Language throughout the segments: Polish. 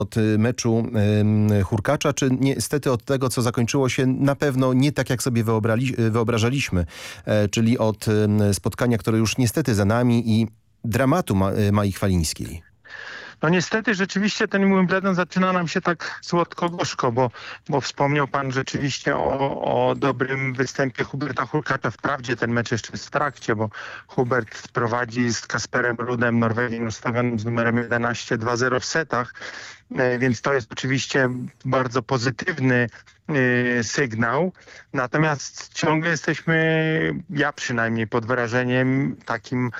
od meczu Hurkacza, czy niestety od tego, co zakończyło się na pewno nie tak, jak sobie wyobrażaliśmy, czyli od spotkania, które już niestety za nami i dramatu Mai Chwalińskiej? No niestety rzeczywiście ten Wimbledon zaczyna nam się tak słodko-gorzko, bo wspomniał pan rzeczywiście o dobrym występie Huberta Hurkacza. Wprawdzie ten mecz jeszcze jest w trakcie, bo Hubert prowadzi z Kasperem Rudem, Norwegiem ustawionym z numerem 11 2-0 w setach, więc to jest oczywiście bardzo pozytywny sygnał. Natomiast ciągle jesteśmy, ja przynajmniej, pod wrażeniem takim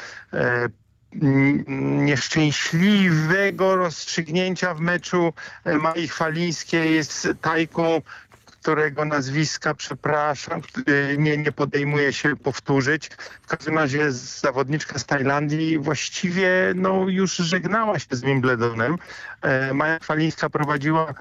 nieszczęśliwego rozstrzygnięcia w meczu Mai Chwalińskiej z Tajką, którego nazwiska, przepraszam, nie podejmuję się powtórzyć. W każdym razie zawodniczka z Tajlandii właściwie już żegnała się z Wimbledonem. Maja Chwalińska prowadziła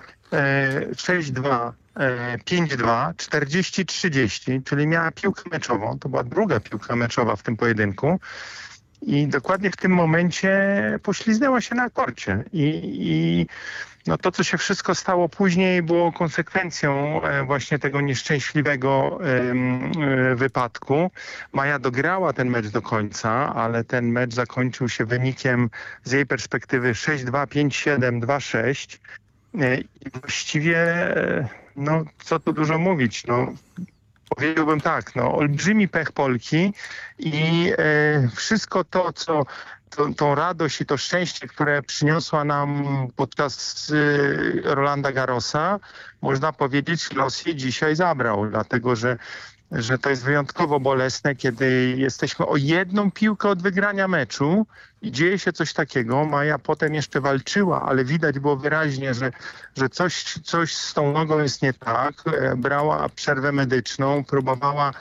6-2, 5-2, 40-30, czyli miała piłkę meczową. To była druga piłka meczowa w tym pojedynku. I dokładnie w tym momencie pośliznęła się na korcie. I to, co się wszystko stało później, było konsekwencją właśnie tego nieszczęśliwego wypadku. Maja dograła ten mecz do końca, ale ten mecz zakończył się wynikiem z jej perspektywy 6-2, 5-7, 2-6. I właściwie, co tu dużo mówić, powiedziałbym tak, olbrzymi pech Polki i wszystko to, co tą radość i to szczęście, które przyniosła nam podczas Rolanda Garrosa, można powiedzieć, los jej dzisiaj zabrał, dlatego że to jest wyjątkowo bolesne, kiedy jesteśmy o jedną piłkę od wygrania meczu i dzieje się coś takiego. Maja potem jeszcze walczyła, ale widać było wyraźnie, że coś z tą nogą jest nie tak. Brała przerwę medyczną, próbowała,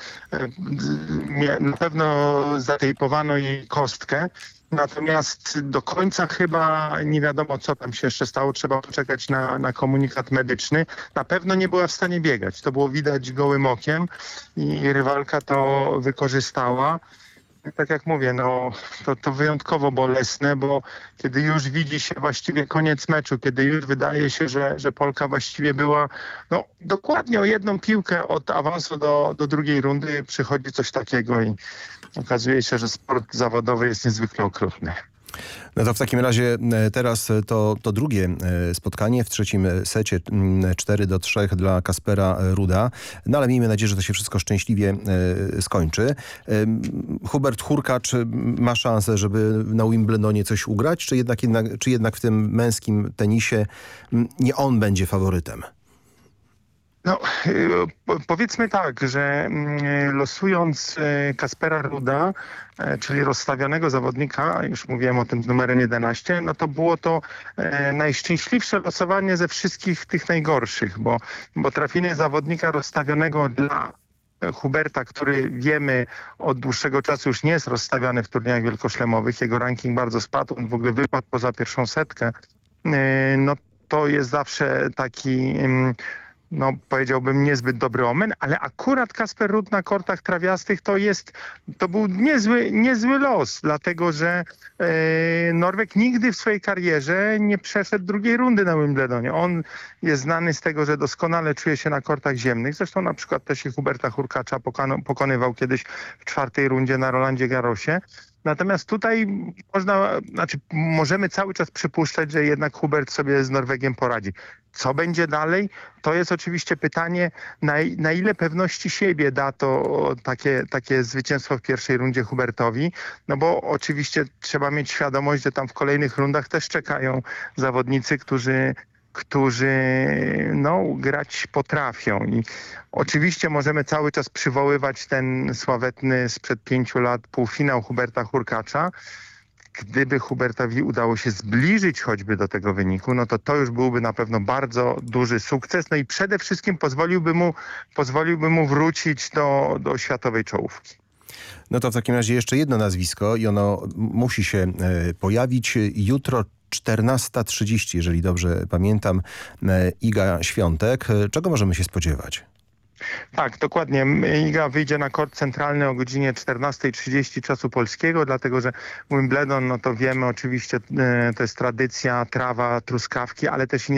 na pewno zatejpowano jej kostkę. Natomiast do końca chyba nie wiadomo, co tam się jeszcze stało. Trzeba poczekać na komunikat medyczny. Na pewno nie była w stanie biegać. To było widać gołym okiem i rywalka to wykorzystała. Tak jak mówię, to wyjątkowo bolesne, bo kiedy już widzi się właściwie koniec meczu, kiedy już wydaje się, że Polka właściwie była dokładnie o jedną piłkę od awansu do drugiej rundy, przychodzi coś takiego i okazuje się, że sport zawodowy jest niezwykle okrutny. No to w takim razie teraz to drugie spotkanie w trzecim secie 4-3 dla Kaspera Ruda. No ale miejmy nadzieję, że to się wszystko szczęśliwie skończy. Hubert Hurkacz ma szansę, żeby na Wimbledonie coś ugrać, czy jednak w tym męskim tenisie nie on będzie faworytem? Powiedzmy tak, że losując Kaspera Ruda, czyli rozstawionego zawodnika, już mówiłem o tym z numerem 11, to było to najszczęśliwsze losowanie ze wszystkich tych najgorszych, bo trafienie zawodnika rozstawionego dla Huberta, który wiemy od dłuższego czasu już nie jest rozstawiany w turniejach wielkoszlemowych, jego ranking bardzo spadł, on w ogóle wypadł poza pierwszą setkę, to jest zawsze taki powiedziałbym niezbyt dobry omen, ale akurat Kasper Ruud na kortach trawiastych to był niezły los, dlatego że Norweg nigdy w swojej karierze nie przeszedł drugiej rundy na Wimbledonie. On jest znany z tego, że doskonale czuje się na kortach ziemnych. Zresztą na przykład też i Huberta Hurkacza pokonywał kiedyś w czwartej rundzie na Rolandzie Garrosie. Natomiast tutaj możemy cały czas przypuszczać, że jednak Hubert sobie z Norwegiem poradzi. Co będzie dalej? To jest oczywiście pytanie, na ile pewności siebie da to takie zwycięstwo w pierwszej rundzie Hubertowi. Bo oczywiście trzeba mieć świadomość, że tam w kolejnych rundach też czekają zawodnicy, którzy grać potrafią. I oczywiście możemy cały czas przywoływać ten sławetny sprzed 5 lat półfinał Huberta Hurkacza. Gdyby Hubertowi udało się zbliżyć choćby do tego wyniku, to już byłby na pewno bardzo duży sukces. I przede wszystkim pozwoliłby mu wrócić do światowej czołówki. No to w takim razie jeszcze jedno nazwisko i ono musi się pojawić jutro 14:30, jeżeli dobrze pamiętam, Iga Świątek. Czego możemy się spodziewać? Tak, dokładnie. Iga wyjdzie na kort centralny o godzinie 14:30 czasu polskiego, dlatego że Wimbledon, no to wiemy oczywiście, to jest tradycja, trawa, truskawki, ale też